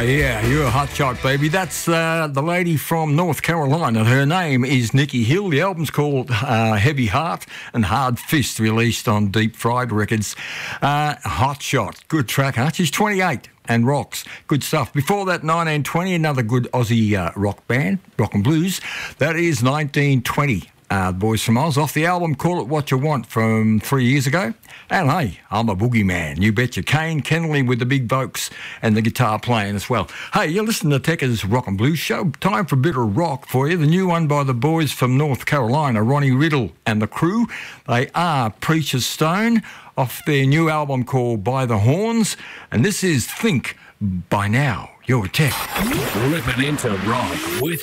Yeah, you're a hot shot, baby. That's the lady from North Carolina. Her name is Nikki Hill. The album's called Heavy Heart and Hard Fist, released on Deep Fried Records. Hot shot. Good track, huh? She's 28 and rocks. Good stuff. Before that, 1920, another good Aussie rock band, rock and blues. That is 1920. Boys from Oz, off the album Call It What You Want from 3 years ago. And hey, I'm a boogie man. You betcha. Kane Kennelly with the big vocals and the guitar playing as well. Hey, you're listening to Tekka's Rock and Blues Show. Time for a bit of rock for you. The new one by the boys from North Carolina, Ronnie Riddle and the crew. They are Preacher's Stone, off their new album called By the Horns. And this is Think By Now. You're Tech. Ripping into rock with